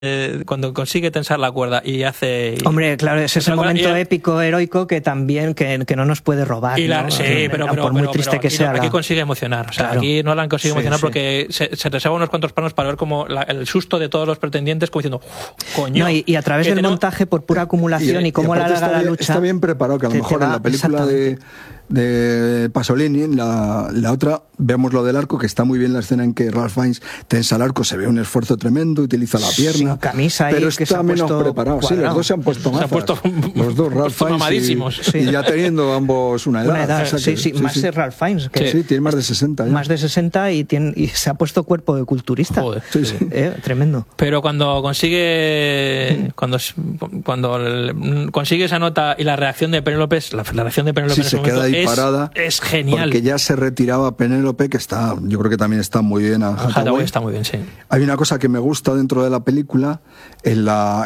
cuando consigue tensar la cuerda y hace... Hombre, claro, es ese momento épico, heroico, que también que no nos puede robar, ¿no? Sí, pero por muy triste que sea. Aquí consigue emocionar. O sea, claro. Aquí Nolan consigue emocionar porque se reserva unos cuantos planos para ver como el susto de todos los pretendientes, como diciendo, coño. No, y a través del montaje, por pura acumulación y cómo la larga la lucha... Está bien preparado, que a lo mejor en la película de Pasolini, en la otra, vemos lo del arco, que está muy bien la escena en que Ralph Fiennes tensa el arco, se ve un esfuerzo tremendo, utiliza la pierna, sin camisa, pero está menos preparado. Sí, los dos se han puesto más. Los dos, Ralph Fiennes mamadísimos. Y ya teniendo ambos una edad. Sí, más de Ralph Fiennes. Sí, tiene más de 60. Más de 60 y se ha puesto cuerpo de culturista. Joder. Sí. Tremendo. Pero cuando consigue cuando consigue esa nota y la reacción de Penélope, la reacción de Penélope se queda ahí parada, es genial. Porque ya se retiraba Penélope, que yo creo que también está muy bien. Hathaway está muy bien, sí. Hay una cosa que me gusta dentro de la película, en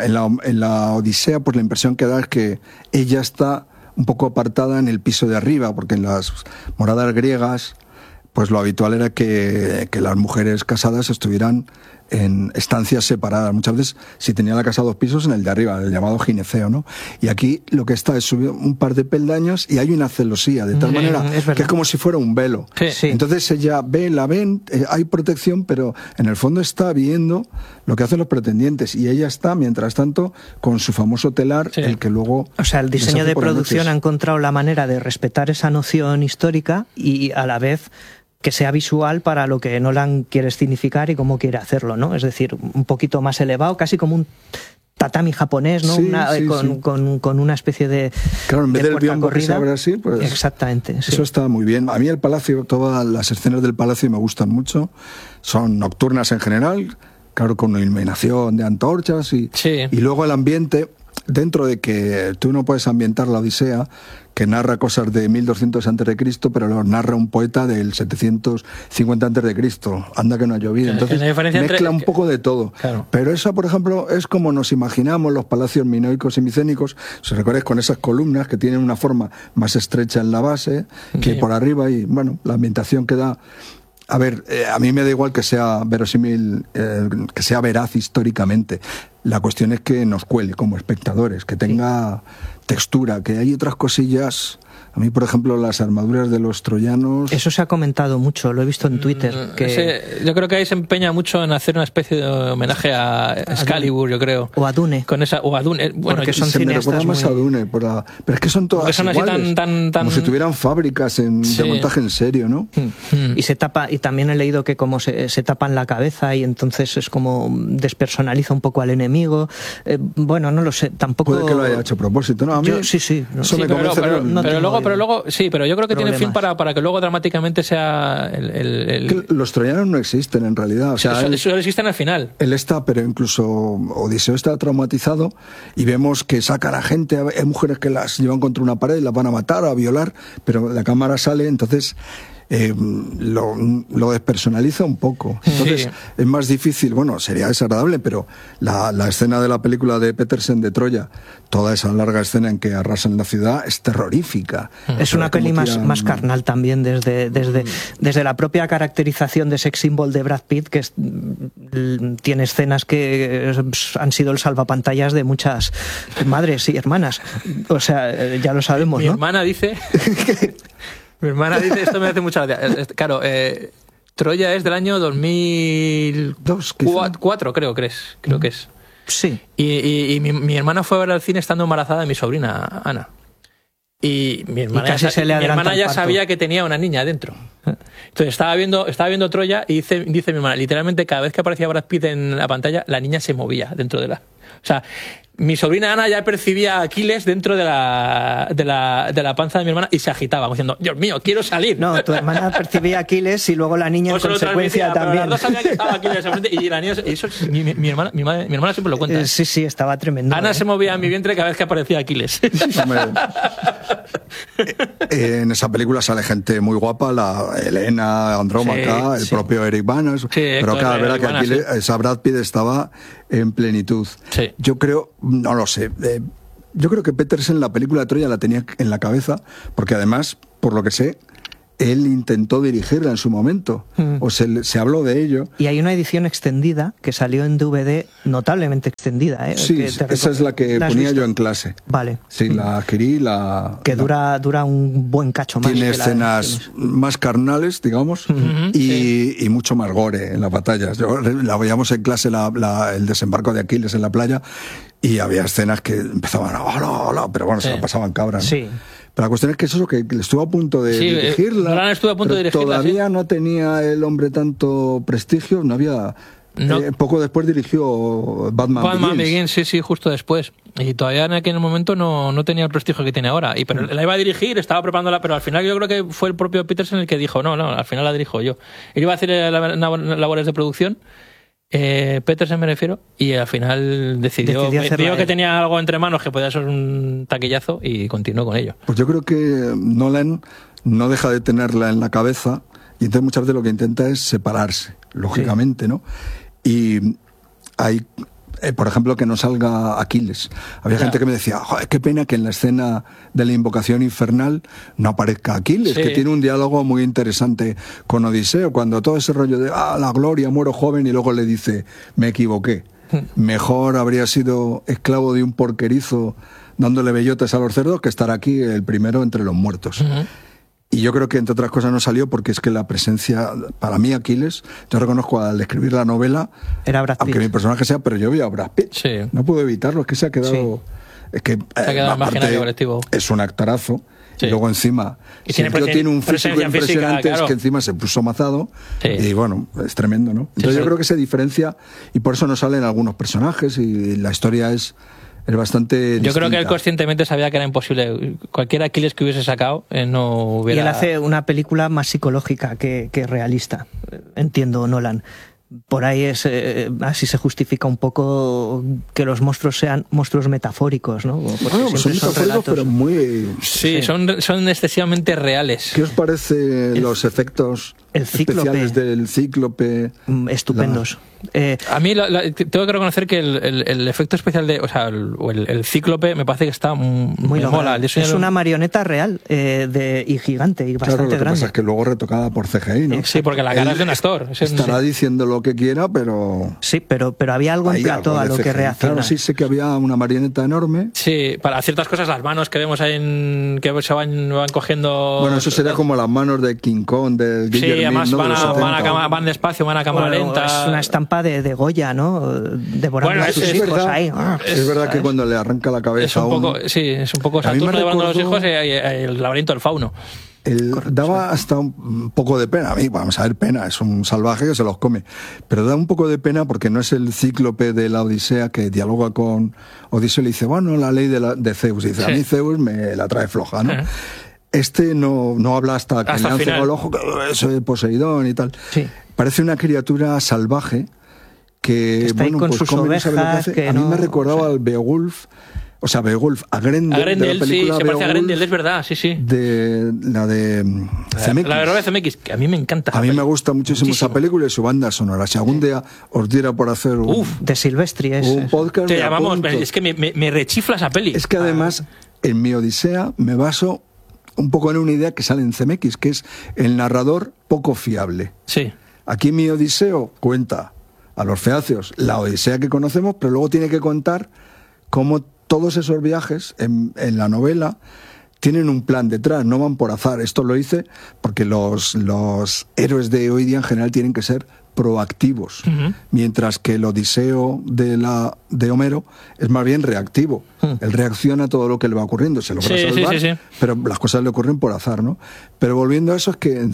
la Odisea, pues la impresión que da es que ella está un poco apartada en el piso de arriba, porque en las moradas griegas, pues lo habitual era que las mujeres casadas estuvieran en estancias separadas. Muchas veces, si tenía la casa 2 pisos, en el de arriba, el llamado gineceo, ¿no? Y aquí lo que está es subir un par de peldaños y hay una celosía, de tal manera que es como si fuera un velo. Sí. Entonces ella la ven, hay protección, pero en el fondo está viendo lo que hacen los pretendientes y ella está, mientras tanto, con su famoso telar, el que luego... O sea, el diseño de producción ha encontrado la manera de respetar esa noción histórica y a la vez que sea visual para lo que Nolan quiere significar y cómo quiere hacerlo, ¿no? Es decir, un poquito más elevado, casi como un tatami japonés, ¿no? Con una especie de... Claro, en vez del biombo que se abre así, pues... Exactamente. Eso está muy bien. A mí el palacio, todas las escenas del palacio me gustan mucho. Son nocturnas en general, claro, con una iluminación de antorchas y luego el ambiente, dentro de que tú no puedes ambientar la Odisea, que narra cosas de 1200 a.C., pero lo narra un poeta del 750 a.C. Anda que no ha llovido. Entonces mezcla un poco de todo. Claro. Pero eso, por ejemplo, es como nos imaginamos los palacios minoicos y micénicos, si recuerdas, con esas columnas que tienen una forma más estrecha en la base que por arriba, y bueno, la ambientación que da... A ver, a mí me da igual que sea verosímil, que sea veraz históricamente. La cuestión es que nos cuele como espectadores, que tenga textura, que hay otras cosillas. A mí, por ejemplo, las armaduras de los troyanos... Eso se ha comentado mucho, lo he visto en Twitter. Yo creo que ahí se empeña mucho en hacer una especie de homenaje a Excalibur, yo creo. O a Dune. O a Dune. Bueno, porque son me recuerda más a Dune, pero es que son todas son iguales, tan... como si tuvieran fábricas de montaje en serio, ¿no? Y se tapa, y también he leído que como se tapan la cabeza y entonces es como despersonaliza un poco al enemigo. Bueno, no lo sé, tampoco... Puede que lo haya hecho a propósito, ¿no? A mí sí. Eso me convence. Pero luego, sí, pero yo creo que tiene fin para que luego dramáticamente sea Los troyanos no existen en realidad. O sea, eso existen al final. Él está, pero incluso Odiseo está traumatizado y vemos que sacan a gente, hay mujeres que las llevan contra una pared y las van a matar o a violar, pero la cámara sale, entonces... lo despersonaliza un poco. Entonces es más difícil, bueno, sería desagradable, pero la escena de la película de Petersen de Troya, toda esa larga escena en que arrasan la ciudad, es terrorífica. Es una peli más carnal también, desde la propia caracterización de sex symbol de Brad Pitt, que tiene escenas que han sido el salvapantallas de muchas madres y hermanas. O sea, ya lo sabemos, Mi ¿no? hermana dice... Mi hermana dice, esto me hace mucha gracia. Claro, Troya es del año 2004, creo que es. Sí. Y mi hermana fue a ver al cine estando embarazada de mi sobrina Ana. Y mi hermana ya sabía que tenía una niña dentro. Entonces estaba viendo Troya y dice mi hermana, literalmente cada vez que aparecía Brad Pitt en la pantalla, la niña se movía dentro de la... O sea, mi sobrina Ana ya percibía a Aquiles dentro de la panza de mi hermana y se agitaba, diciendo, Dios mío, quiero salir. No, tu hermana percibía a Aquiles y luego la niña en consecuencia también. Pero las dos sabían que estaba Aquiles enfrente y la niña... Y eso mi hermana siempre lo cuenta. Sí, estaba tremendo. Ana se movía en mi vientre cada vez que aparecía Aquiles. En esa película sale gente muy guapa, la Helena Andrómaca, el propio Eric Bana, pero cada vez que Aquiles, esa Brad Pitt estaba en plenitud. Sí. Yo creo, no lo sé, yo creo que Petersen la película de Troya la tenía en la cabeza, porque además, por lo que sé, él intentó dirigirla en su momento, o se habló de ello. Y hay una edición extendida que salió en DVD, notablemente extendida. Sí, esa es la que ponía yo en clase. Vale. Sí, la adquirí. Que dura un buen cacho más. Tiene escenas más carnales, digamos, y mucho más gore en las batallas. La veíamos en clase, el desembarco de Aquiles en la playa, y había escenas que empezaban, hola, pero bueno, se la pasaban cabras, ¿no? Sí. Pero la cuestión es que eso, que estuvo a punto de dirigirla. Nolan estuvo a punto de dirigirla. Todavía no tenía el hombre tanto prestigio, no había. Poco después dirigió Batman Begins. Sí, justo después. Y todavía en aquel momento no tenía el prestigio que tiene ahora. Pero la iba a dirigir, estaba preparándola, pero al final yo creo que fue el propio Peterson el que dijo, no, al final la dirijo yo. Él iba a hacer labores de producción, Peterson me refiero, y al final decidió vio que tenía algo entre manos que podía ser un taquillazo y continuó con ello. Pues yo creo que Nolan no deja de tenerla en la cabeza, y entonces muchas veces lo que intenta es separarse, lógicamente, ¿no? Y hay, por ejemplo, que no salga Aquiles. Había gente que me decía, joder, qué pena que en la escena de la invocación infernal no aparezca Aquiles, que tiene un diálogo muy interesante con Odiseo, cuando todo ese rollo de, la gloria, muero joven, y luego le dice, me equivoqué. Mejor habría sido esclavo de un porquerizo dándole bellotes a los cerdos que estar aquí el primero entre los muertos. Y yo creo que, entre otras cosas, no salió porque es que la presencia, para mí, Aquiles, yo reconozco al escribir la novela, era Brad Pitt, aunque mi personaje sea, pero yo vi a Brad Pitt. Sí. No puedo evitarlo, es que se ha quedado... Es que, se ha quedado imaginario colectivo. Es un actorazo. Sí. Y luego encima, si el tío tiene un físico impresionante, física, claro. Es que encima se puso mazado, y bueno, es tremendo, ¿no? Entonces yo creo que se diferencia, y por eso no salen algunos personajes, y la historia es bastante distinta. Yo creo que él conscientemente sabía que era imposible. Cualquier Aquiles que hubiese sacado no hubiera... Y él hace una película más psicológica que realista, entiendo, Nolan. Por ahí así se justifica un poco que los monstruos sean monstruos metafóricos, ¿no? Bueno, son metafóricos, pero muy... Sí, son excesivamente reales. ¿Qué os parece los efectos especiales del Cíclope? Estupendos. A mí tengo que reconocer que el efecto especial el Cíclope me parece que está muy mola. Es una marioneta real y gigante y bastante grande. Lo que grande. pasa es que luego retocada por CGI, ¿no? Sí, porque la cara es de un actor. Estará diciendo lo que quiera, pero... Sí, pero había algo en plató a lo que reacciona. Claro, sí sé que había una marioneta enorme. Sí, para ciertas cosas, las manos que vemos ahí que se van cogiendo... Bueno, eso sería como las manos de King Kong, del Guillermin, sí, además ¿no? van despacio, van a cámara lenta. Es una estampa de Goya, ¿no? Devorando a sus hijos ahí. Es verdad que cuando le arranca la cabeza es un poco Saturno devorando a los hijos, el laberinto del fauno. Daba hasta un poco de pena. A mí, vamos a ver, pena, es un salvaje que se los come, pero da un poco de pena porque no es el Cíclope de la Odisea que dialoga con Odiseo y le dice, bueno, la ley de Zeus, y dice, a mí Zeus me la trae floja, ¿no? Este no habla hasta que le lance el ojo, eso de Poseidón y tal. Sí. Parece una criatura salvaje que está bueno, con pues sus come, ovejas, no sabe lo que hace. que a mí me recordaba al Beowulf, a Grendel, de la película sí, se parece a Grendel, es verdad, sí. De la de CMX. La de Robert CMX, que a mí me encanta. A mí me gusta muchísimo esa película y su banda sonora. Si algún día os diera por hacer de Silvestri un podcast, te llamamos, es que me rechifla esa peli. Es que además, en mi Odisea me baso un poco en una idea que sale en CMX, que es el narrador poco fiable. Sí. Aquí mi Odiseo cuenta a los feacios la Odisea que conocemos, pero luego tiene que contar cómo todos esos viajes en la novela tienen un plan detrás, no van por azar. Esto lo hice porque los héroes de hoy día en general tienen que ser proactivos, mientras que el Odiseo de Homero es más bien reactivo. Él reacciona a todo lo que le va ocurriendo, se logra salvar, pero las cosas le ocurren por azar, ¿no? Pero volviendo a eso, es que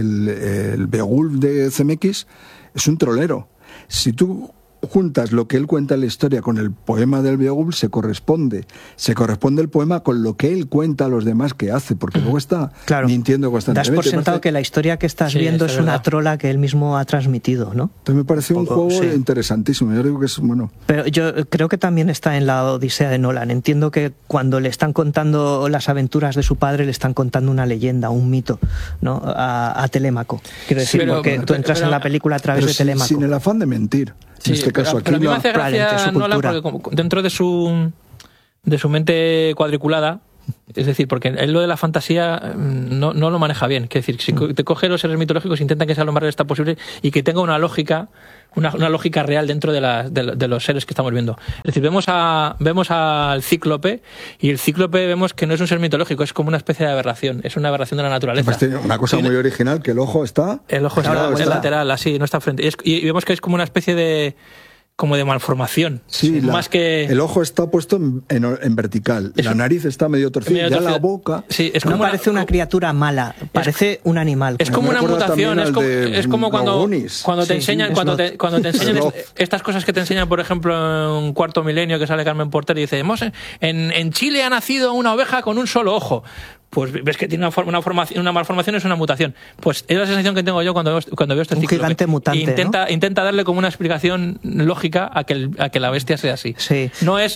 el Beowulf de CMX es un trolero. Si tú juntas lo que él cuenta en la historia con el poema del Beowulf, se corresponde el poema con lo que él cuenta a los demás que hace, porque luego está mintiendo constantemente. Das por sentado que la historia que estás viendo es una trola que él mismo ha transmitido, ¿no? Entonces me pareció un juego interesantísimo. Yo digo que es bueno. Pero yo creo que también está en la Odisea de Nolan. Entiendo que cuando le están contando las aventuras de su padre, le están contando una leyenda, un mito, ¿no? A Telémaco. Quiero decir, porque tú entras en la película a través de Telémaco. Sin el afán de mentir. Sí, en este caso, pero a mí me hace gracia Nolan porque dentro de su mente cuadriculada Es decir, porque él lo de la fantasía no lo maneja bien. Es decir, si te coge los seres mitológicos, intenta que sea lo más realista posible y que tenga una lógica, una lógica real dentro de los seres que estamos viendo. Es decir, vemos al cíclope, y el cíclope vemos que no es un ser mitológico, es como una especie de aberración, es una aberración de la naturaleza. Pues tiene una cosa muy original, que el ojo está... El ojo está lateral, así, no está frente. Y vemos que es como una especie de malformación. Sí, más que... el ojo está puesto en vertical, la nariz está medio torcida, ya la boca... Sí, es como parece una criatura mala, parece un animal. Es como una mutación, es como cuando te enseñan, cuando te enseñan estas cosas que te enseñan, por ejemplo, en Cuarto Milenio, que sale Carmen Porter y dice, en Chile ha nacido una oveja con un solo ojo. Pues ves que tiene una malformación, es una mutación. Pues es la sensación que tengo yo cuando veo este ciclo. Un gigante mutante, intenta darle como una explicación lógica a que la bestia sea así. Sí. No es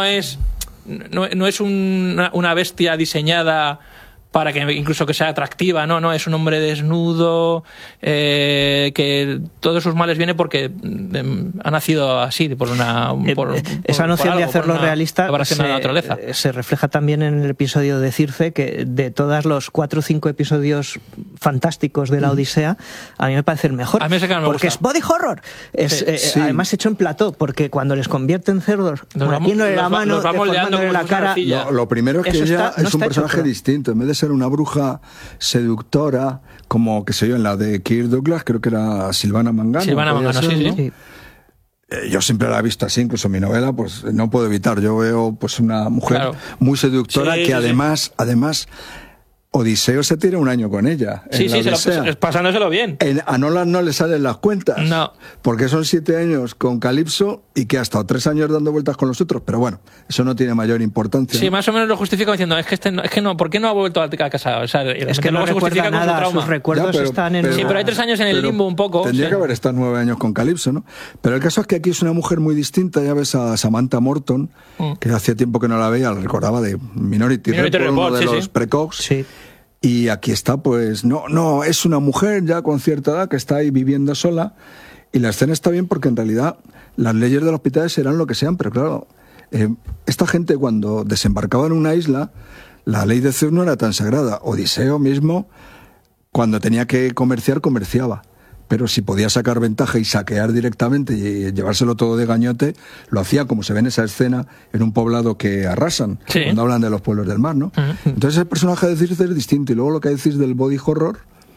una bestia diseñada para que incluso que sea atractiva, no, es un hombre desnudo, que todos sus males vienen porque ha nacido así, esa noción de hacerlo realista se refleja también en el episodio de Circe, que de todos los 4 o 5 episodios fantásticos de la Odisea, a mí me parece el mejor, a mí porque es body horror, además hecho en plató, porque cuando les convierte en cerdos, poniéndole la mano, deformándole la cara, lo primero es que ella es un personaje distinto, en vez de ser una bruja seductora, como que sé yo, en la de Kirk Douglas, creo que era Silvana Mangano. Sí. Yo siempre la he visto así, incluso en mi novela, pues no puedo evitar. Yo veo pues una mujer muy seductora que además Odiseo se tira un año con ella. Pasándoselo bien. A Nolan no le salen las cuentas. No. Porque son 7 años con Calipso y que ha estado 3 años dando vueltas con los otros. Pero bueno, eso no tiene mayor importancia. Sí, más o menos lo justifica diciendo, es que no, ¿por qué no ha vuelto a casa? O sea, es que no recuerda nada, sus recuerdos están en... Sí, pero hay 3 años en el limbo un poco. Tendría que haber estado 9 años con Calipso, ¿no? Pero el caso es que aquí es una mujer muy distinta. Ya ves a Samantha Morton, que hacía tiempo que no la veía, la recordaba de Minority Report, uno de los precox. Sí. Y aquí está, pues, no, es una mujer ya con cierta edad que está ahí viviendo sola, y la escena está bien porque en realidad las leyes del hospital serán lo que sean, pero claro, esta gente cuando desembarcaba en una isla, la ley de Zeus no era tan sagrada. Odiseo mismo, cuando tenía que comerciaba. Pero si podía sacar ventaja y saquear directamente y llevárselo todo de gañote, lo hacía, como se ve en esa escena, en un poblado que arrasan, cuando hablan de los pueblos del mar, ¿no? Entonces el personaje de Circe es distinto. Y luego lo que decís del body horror,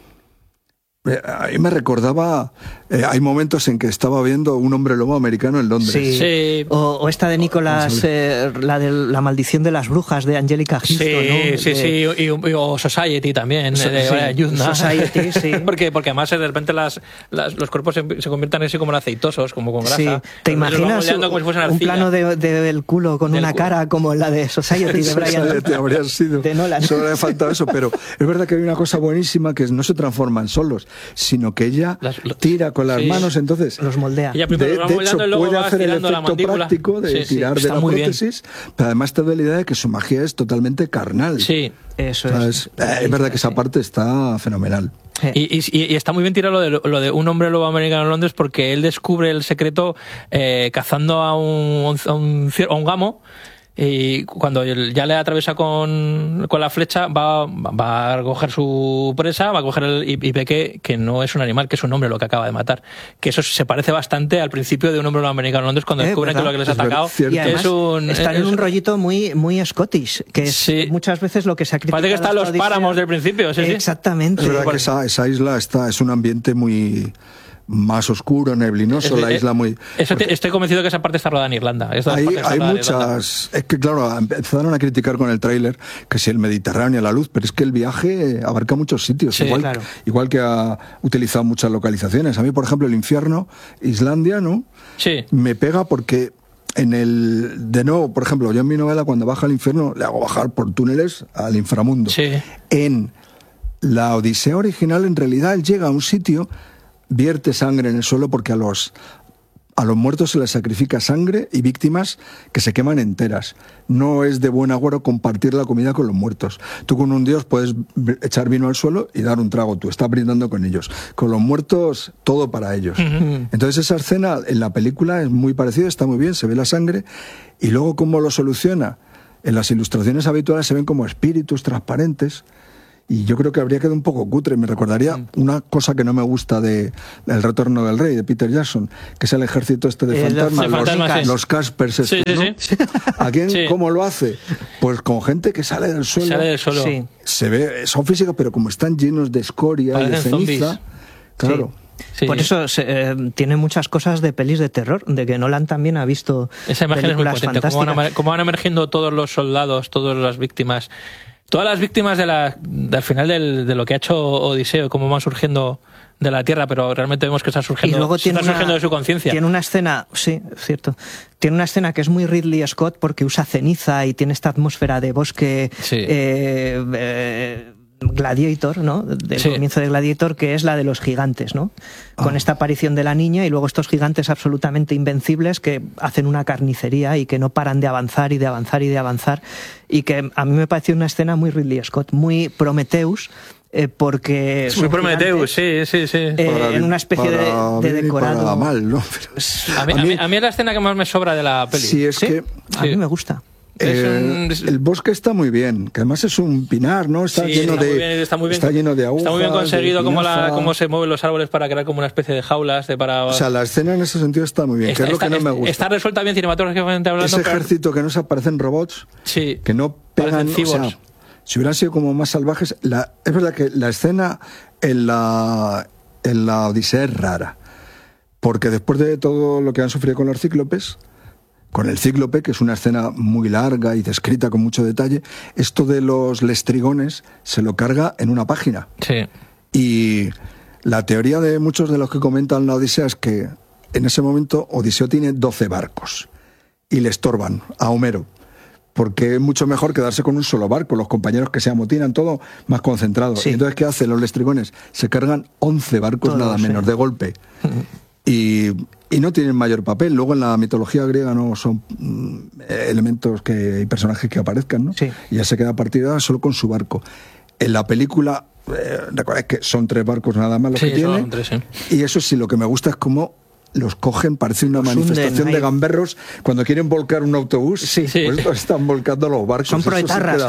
a mí me recordaba, hay momentos en que estaba viendo Un hombre lobo americano en Londres. Sí. O esta de Nicolás, la de La maldición de las brujas, de Angélica Houston, ¿no? Sí, o Society también, de Yuzna. Society, sí. porque además de repente los cuerpos se convierten así como aceitosos, como con grasa. Sí. ¿Te imaginas un plano del culo con una cara como la de Society de Brian? Society habría sido. De Nolan. Solo le faltaba eso, pero es verdad que hay una cosa buenísima, que no se transforman solos, sino que ella tira con las manos, entonces los moldea. De hecho, puede hacer el efecto práctico de tirar de la prótesis, pero además te da la idea de que su magia es totalmente carnal. Sí, eso es verdad que esa parte está fenomenal. Y está muy bien tirado lo de Un hombre lobo americano en Londres, porque él descubre el secreto cazando a un gamo. Y cuando ya le atraviesa con la flecha, va a coger su presa, va a coger y ve que no es un animal, que es un hombre lo que acaba de matar. Que eso se parece bastante al principio de Un hombre americano en Londres, cuando descubren que lo que les ha atacado es están en un rollito muy Scottish, que es muchas veces lo que se ha criticado. Parece que están los páramos del principio. Exactamente. Es verdad que esa isla es un ambiente muy más oscuro, neblinoso, la isla muy... Estoy convencido que esa parte está rodada en Irlanda. Hay muchas... Es que claro, empezaron a criticar con el tráiler que si el Mediterráneo, la luz, pero es que el viaje abarca muchos sitios, igual que ha utilizado muchas localizaciones. A mí, por ejemplo, el infierno, Islandia, ¿no? Sí. Me pega porque de nuevo, por ejemplo, yo en mi novela, cuando baja al infierno, le hago bajar por túneles al inframundo. Sí. En la Odisea original, en realidad, él llega a un sitio, vierte sangre en el suelo, porque a los muertos se les sacrifica sangre y víctimas que se queman enteras. No es de buen agüero compartir la comida con los muertos. Tú con un dios puedes echar vino al suelo y dar un trago, tú estás brindando con ellos. Con los muertos, todo para ellos. Entonces esa escena en la película es muy parecida, está muy bien, se ve la sangre, y luego cómo lo soluciona. En las ilustraciones habituales se ven como espíritus transparentes. Y yo creo que habría quedado un poco cutre. Me recordaría una cosa que no me gusta de El retorno del rey, de Peter Jackson, que es el ejército este de fantasmas, los Caspers. Sí. ¿A quién cómo lo hace? Pues con gente que sale del suelo. Sí. Se ve, son físicos, pero como están llenos de escoria y de ceniza. Zombies. Claro. Sí. Por eso tiene muchas cosas de pelis de terror, de que Nolan también ha visto. Esa imagen es muy potente. Cómo van emergiendo todos los soldados, todas las víctimas. Todas las víctimas del final de lo que ha hecho Odiseo, cómo van surgiendo de la Tierra, pero realmente vemos que están surgiendo, surgiendo de su conciencia. Tiene una escena, sí, es cierto. Tiene una escena que es muy Ridley Scott porque usa ceniza y tiene esta atmósfera de bosque Gladiator, ¿no? Del comienzo de Gladiator, que es la de los gigantes, ¿no? Con esta aparición de la niña y luego estos gigantes absolutamente invencibles que hacen una carnicería y que no paran de avanzar y de avanzar y de avanzar, y que a mí me pareció una escena muy Ridley Scott, muy Prometheus, porque es muy Prometheus, sí. En una especie de decorado. Para mal, ¿no? A mí es la escena que más me sobra de la peli. Sí, es que a mí me gusta. El bosque está muy bien, que además es un pinar, ¿no? Está lleno de agujas. Está muy bien conseguido cómo se mueven los árboles para crear como una especie de jaulas. O sea, la escena en ese sentido está muy bien, que es lo que no me gusta. Está resuelta bien cinematográficamente hablando. Ese ejército que no se parecen robots, que no pegan, o sea, si hubieran sido como más salvajes. Es verdad que la escena en la Odisea es rara, porque después de todo lo que han sufrido con los cíclopes, con el cíclope, que es una escena muy larga y descrita con mucho detalle, esto de los lestrigones se lo carga en una página. Sí. Y la teoría de muchos de los que comentan la Odisea es que en ese momento Odiseo tiene 12 barcos y le estorban a Homero, porque es mucho mejor quedarse con un solo barco, los compañeros que se amotinan, todo más concentrado. Sí. Y entonces, ¿qué hacen los lestrigones? Se cargan 11 barcos nada menos de golpe. Y no tienen mayor papel. Luego en la mitología griega no son elementos y personajes que aparezcan, ¿no? Sí. Y ya se queda partida solo con su barco. En la película, recordad que son 3 barcos nada más los que tiene. Son 3, Y eso sí, lo que me gusta es cómo los cogen, parece una manifestación de gamberros cuando quieren volcar un autobús. Pues están volcando los barcos. Son proetarras.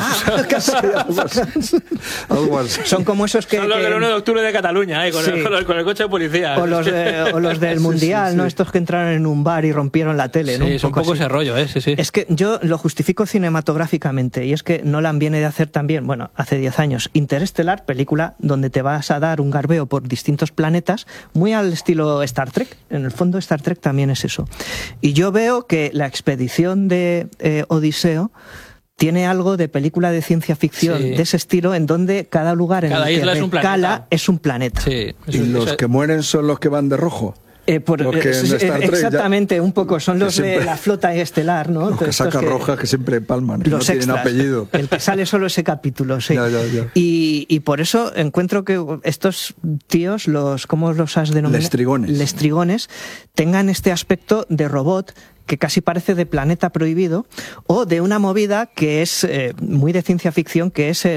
Algo así. Son como esos que... Son los del 1 de octubre de Cataluña, con el coche de policía. O los del Mundial, ¿no? Estos que entraron en un bar y rompieron la tele, ¿no? Sí, es un poco ese rollo, sí. Es que yo lo justifico cinematográficamente, y es que Nolan viene de hacer también, hace 10 años, Interestelar, película donde te vas a dar un garbeo por distintos planetas, muy al estilo Star Trek. En el fondo Star Trek también es eso. Y yo veo que la expedición de Odiseo tiene algo de película de ciencia ficción de ese estilo, en donde cada lugar en el que recala es un planeta. Sí, y los que mueren son los que van de rojo. Exactamente, un poco son los de la flota estelar, ¿no? Los que sacan rojas que siempre palman, que no tienen apellido. El que sale solo ese capítulo, sí. Ya. Y por eso encuentro que estos tíos, ¿cómo los has denominado? Lestrigones, tengan este aspecto de robot que casi parece de Planeta Prohibido, o de una movida que es muy de ciencia ficción, que es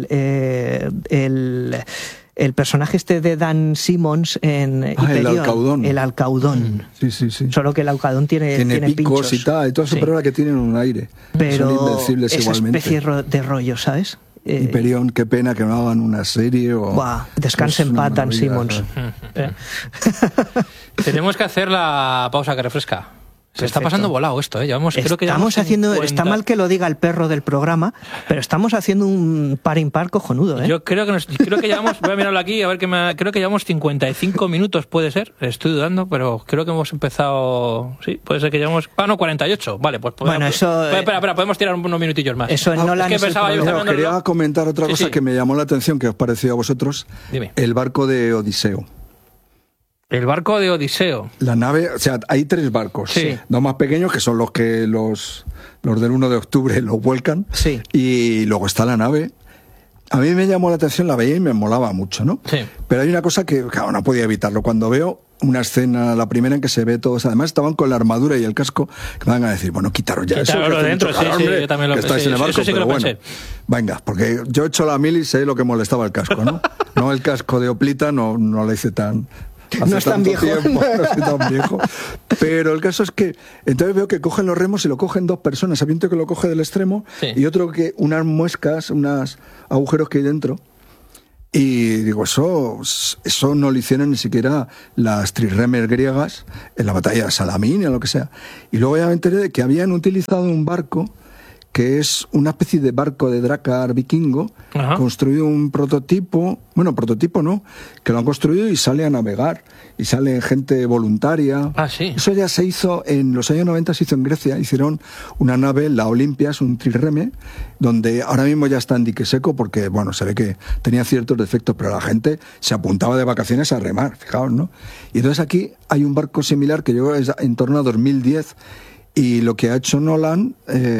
el personaje de Dan Simmons en Hyperion, el Alcaudón. Sí. Solo que el Alcaudón tiene picos pinchos. Y tal, y todo eso, pero que tienen un aire. Pero son invencibles esa igualmente. Especie de rollo, ¿sabes? Hyperion, qué pena que no hagan una serie. Descanse en paz, Dan Simmons. Tenemos que hacer la pausa que refresca. Se está pasando volado esto, ¿eh? Está mal que lo diga el perro del programa, pero estamos haciendo un par impar cojonudo, ¿eh? Yo creo que llevamos, voy a mirarlo aquí, a ver creo que llevamos 55 minutos, puede ser, estoy dudando, pero creo que hemos empezado, sí, puede ser que llevamos, 48, vale, pues podemos, espera, podemos tirar unos minutillos más. Eso no la quería comentar otra cosa que me llamó la atención, que os pareció a vosotros. Dime. El barco de Odiseo. El barco de Odiseo. La nave, o sea, hay 3 barcos. Sí. 2 más pequeños, que son los que los del 1 de octubre los vuelcan. Sí. Y luego está la nave. A mí me llamó la atención, la veía y me molaba mucho, ¿no? Sí. Pero hay una cosa que, claro, no podía evitarlo. Cuando veo una escena, la primera en que se ve todo, además estaban con la armadura y el casco, que me van a decir, quitaros ya eso. Quitaros de dentro, yo también lo pensé. En el barco, eso sí que lo pensé. Venga, porque yo he hecho la mili y sé lo que molestaba el casco, ¿no? No el casco de Oplita, no lo hice tan No es tan viejo. No soy tan viejo. Pero el caso es que entonces veo que cogen los remos y lo cogen dos personas. Había un tío que lo coge del extremo y otro que unas muescas, unos agujeros que hay dentro. Y digo, eso no lo hicieron ni siquiera las trirremes griegas en la batalla de Salamina o lo que sea. Y luego ya me enteré de que habían utilizado un barco que es una especie de barco de Drakkar vikingo, construido un prototipo, bueno, prototipo no, que lo han construido y sale a navegar, y sale gente voluntaria. Sí. Eso ya se hizo, en los años 90 se hizo en Grecia, hicieron una nave, la Olimpia, es un trireme, donde ahora mismo ya está en dique seco, porque, bueno, se ve que tenía ciertos defectos, pero la gente se apuntaba de vacaciones a remar, fijaos, ¿no? Y entonces aquí hay un barco similar que llegó en torno a 2010, y lo que ha hecho Nolan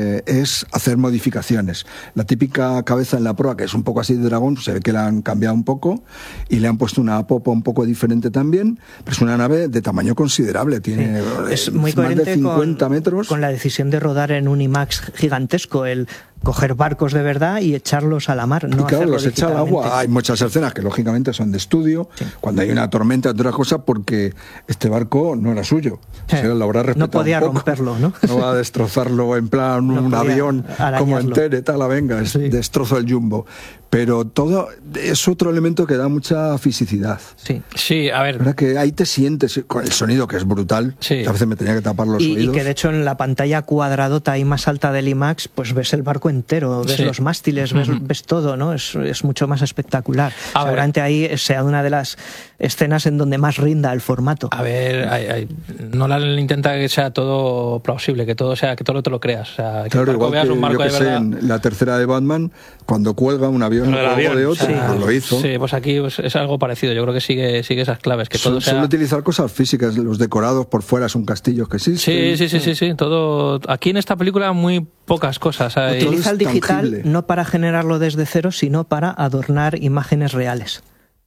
es hacer modificaciones. La típica cabeza en la proa, que es un poco así de dragón, se ve que la han cambiado un poco y le han puesto una popa un poco diferente también, pero es una nave de tamaño considerable, tiene es muy más de 50 metros. Con la decisión de rodar en un IMAX gigantesco, el coger barcos de verdad y echarlos a la mar. No, y claro, los echa al agua. Hay muchas escenas que lógicamente son de estudio, cuando hay una tormenta, otra cosa, porque este barco no era suyo. O sea, lo habrá respetado. No podía un poco. Romperlo, ¿no? No va a destrozarlo en plan un avión como entero, tal, venga, destrozo el jumbo. Pero todo es otro elemento que da mucha fisicidad. Sí, a ver. ¿Verdad? Que ahí te sientes con el sonido, que es brutal. Que a veces me tenía que tapar los oídos. Y que de hecho en la pantalla cuadradota ahí más alta del IMAX, pues ves el barco entero, ves los mástiles, ves todo, ¿no? Es mucho más espectacular. Seguramente ahí sea una de las escenas en donde más rinda el formato. A ver, Nolan intenta que sea todo plausible, que todo te lo creas. O sea, que claro, igual veas que un barco yo que de verdad. sé, en la tercera de Batman, cuando cuelga un avión de otro, pues lo hizo. Sí, pues aquí es algo parecido. Yo creo que sigue esas claves. Que todo suele utilizar cosas físicas, los decorados por fuera son castillos que existen. Sí. Todo. Aquí en esta película muy pocas cosas. Utiliza el digital no para generarlo desde cero, sino para adornar imágenes reales.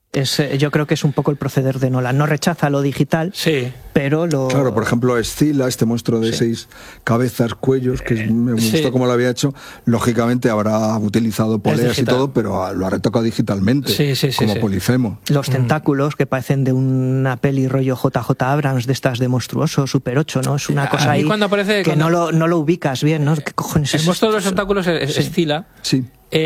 Yo creo que es un poco el proceder de Nolan. No rechaza lo digital, pero lo... Claro, por ejemplo, Escila, este monstruo de 6 cabezas, cuellos, que me gustó cómo lo había hecho. Lógicamente habrá utilizado poleas y todo, pero lo ha retocado digitalmente, como Polifemo. Los tentáculos, que parecen de una peli rollo JJ Abrams, de estas de Monstruoso, Super 8, ¿no? Es una cosa ahí que no lo ubicas bien, ¿no? ¿Qué cojones es? El monstruo de los tentáculos es Escila. Sí.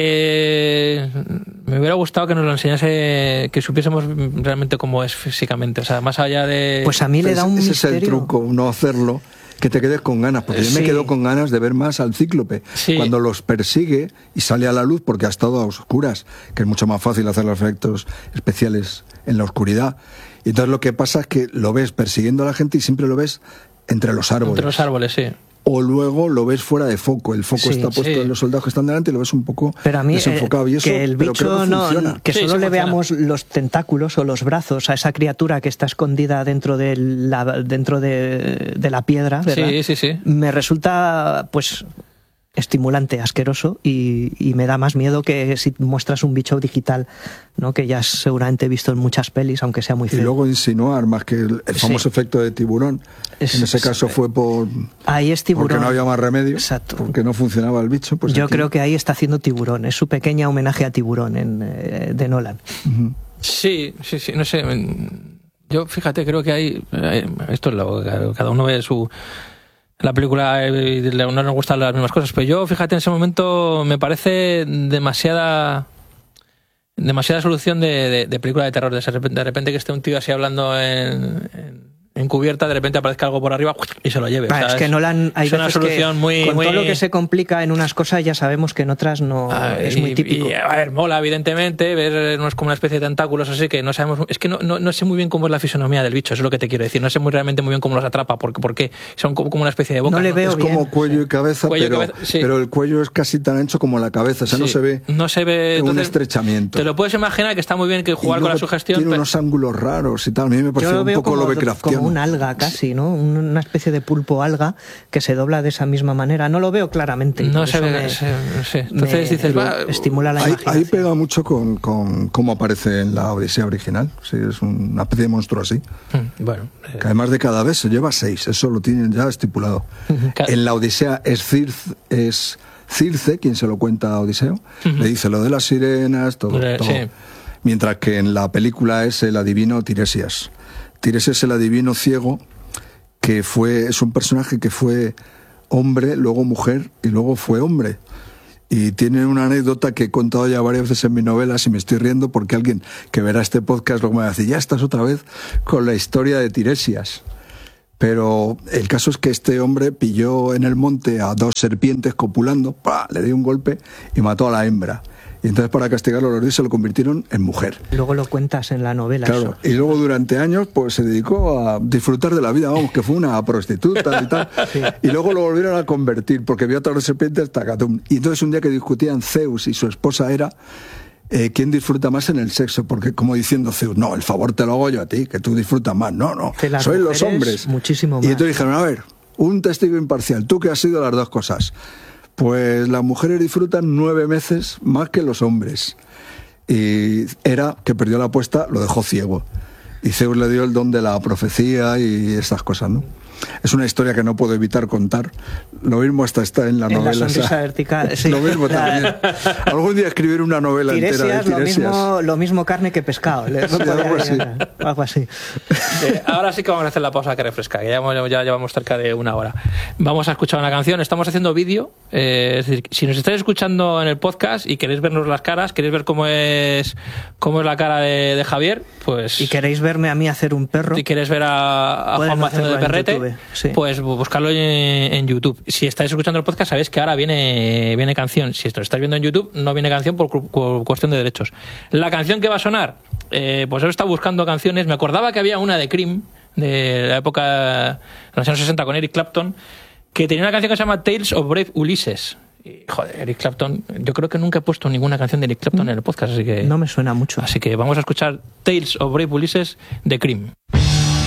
Me hubiera gustado que nos lo enseñase, que supiésemos realmente cómo es físicamente, o sea, más allá de... Pues a mí le da un misterio. Ese es el truco, no hacerlo, que te quedes con ganas, porque yo me quedo con ganas de ver más al Cíclope, cuando los persigue y sale a la luz, porque ha estado a oscuras, que es mucho más fácil hacer los efectos especiales en la oscuridad. Y entonces lo que pasa es que lo ves persiguiendo a la gente y siempre lo ves entre los árboles. Entre los árboles, sí. O luego lo ves fuera de foco. El foco está puesto en los soldados que están delante y lo ves un poco desenfocado. Y eso, que el bicho que solo le veamos los tentáculos o los brazos a esa criatura que está escondida dentro de la piedra, ¿verdad? Sí. Me resulta, pues, estimulante, asqueroso, y me da más miedo que si muestras un bicho digital, ¿no? Que ya has seguramente visto en muchas pelis, aunque sea muy feo. Y luego insinuar más que el famoso efecto de tiburón. En ese caso fue ahí es tiburón, porque no había más remedio. Exacto. Porque no funcionaba el bicho. Pues yo creo que ahí está haciendo Tiburón. Es su pequeña homenaje a Tiburón de Nolan. Sí, no sé. Yo, fíjate, creo que hay esto es lo que cada uno ve la película y no nos gustan las mismas cosas, pero yo, fíjate, en ese momento me parece demasiada solución de película de terror. De repente que esté un tío así hablando en cubierta, de repente aparezca algo por arriba y se lo lleve. Es que Nolan hay es una solución muy... Con todo lo que se complica en unas cosas ya sabemos que en otras no es muy típico. Y, a ver, mola, evidentemente, ver no es como una especie de tentáculos, así que no sabemos... Es que no sé muy bien cómo es la fisonomía del bicho, eso es lo que te quiero decir. No sé realmente muy bien cómo los atrapa, porque son como una especie de boca. No le veo es bien. como cuello y cabeza, pero el cuello es casi tan ancho como la cabeza, o sea, no se ve un entonces, estrechamiento. Te lo puedes imaginar que está muy bien que jugar con la sugestión. Tiene unos ángulos raros y tal, a mí me parece un poco Lovecraftiano. Como un alga casi, ¿no? Una especie de pulpo alga que se dobla de esa misma manera. No lo veo claramente. No se ve. Entonces dices, estimula la imaginación. Ahí pega mucho con cómo aparece en la Odisea original. Sí, es una especie de monstruo así. Bueno. Que además de cada vez se lleva 6. Eso lo tienen ya estipulado. En la Odisea es Circe quien se lo cuenta a Odiseo. Le dice lo de las sirenas, todo. Sí. Mientras que en la película es el adivino Tiresias. Tiresias el adivino ciego, que es un personaje que fue hombre, luego mujer y luego fue hombre. Y tiene una anécdota que he contado ya varias veces en mis novelas y me estoy riendo porque alguien que verá este podcast luego me va a decir, ya estás otra vez con la historia de Tiresias. Pero el caso es que este hombre pilló en el monte a 2 serpientes copulando, ¡pah!, le dio un golpe y mató a la hembra. Y entonces para castigarlo los dioses se lo convirtieron en mujer. Luego lo cuentas en la novela. Claro, eso. Y luego durante años pues se dedicó a disfrutar de la vida, vamos, que fue una prostituta y tal. Sí. Y luego lo volvieron a convertir porque vio a todas las serpientes tacatum. Y entonces un día que discutían Zeus y su esposa Hera, ¿quién disfruta más en el sexo? Porque como diciendo Zeus, no, el favor te lo hago yo a ti, que tú disfrutas más. No, sois los hombres. Muchísimo más. Y entonces dijeron, a ver, un testigo imparcial, tú que has sido las dos cosas. Pues las mujeres disfrutan 9 veces más que los hombres. Y Hera, que perdió la apuesta, lo dejó ciego. Y Zeus le dio el don de la profecía y esas cosas, ¿no? Es una historia que no puedo evitar contar. Lo mismo hasta está en la novela. La sonrisa vertical. Sí. Lo mismo también. Algún día escribir una novela entera de Tiresias. Lo mismo carne que pescado. Algo así. Ahora sí que vamos a hacer la pausa que refresca, que ya llevamos cerca de 1 hora. Vamos a escuchar una canción. Estamos haciendo vídeo. Es decir, si nos estáis escuchando en el podcast y queréis vernos las caras, queréis ver cómo es la cara de Javier, pues... Y queréis verme a mí hacer un perro. Si queréis ver a Juan haciendo de perrete, sí, pues buscarlo en YouTube. Si estáis escuchando el podcast, sabéis que ahora viene canción. Si esto lo estáis viendo en YouTube, no viene canción por cuestión de derechos. La canción que va a sonar, pues yo he estado buscando canciones. Me acordaba que había una de Cream, de la época de los años 60 con Eric Clapton, que tenía una canción que se llama Tales of Brave Ulysses. Y, joder, Eric Clapton, yo creo que nunca he puesto ninguna canción de Eric Clapton en el podcast, así que... No me suena mucho. Así que vamos a escuchar Tales of Brave Ulysses de Cream.